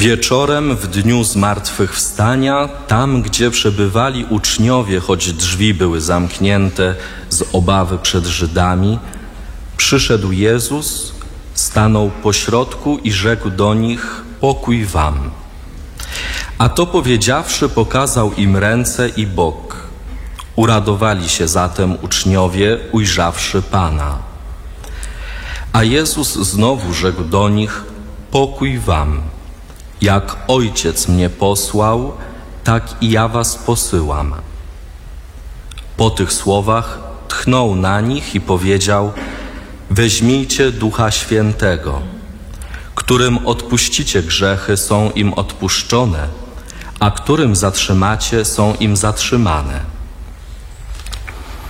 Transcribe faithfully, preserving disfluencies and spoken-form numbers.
Wieczorem w dniu zmartwychwstania, tam gdzie przebywali uczniowie, choć drzwi były zamknięte z obawy przed Żydami, przyszedł Jezus, stanął pośrodku i rzekł do nich: pokój wam. A to powiedziawszy, pokazał im ręce i bok. Uradowali się zatem uczniowie, ujrzawszy Pana. A Jezus znowu rzekł do nich: pokój wam. Jak Ojciec mnie posłał, tak i ja was posyłam. Po tych słowach tchnął na nich i powiedział: weźmijcie Ducha Świętego. Którym odpuścicie grzechy, są im odpuszczone, a którym zatrzymacie, są im zatrzymane.